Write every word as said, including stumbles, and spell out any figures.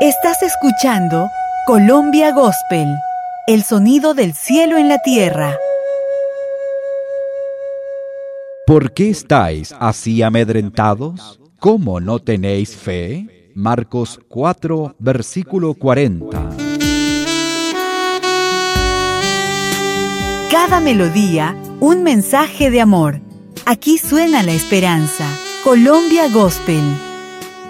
Estás escuchando Colombia Gospel, el sonido del cielo en la tierra. ¿Por qué estáis así amedrentados? ¿Cómo no tenéis fe? Marcos cuatro, versículo cuarenta. Cada melodía, un mensaje de amor. Aquí suena la esperanza. Colombia Gospel.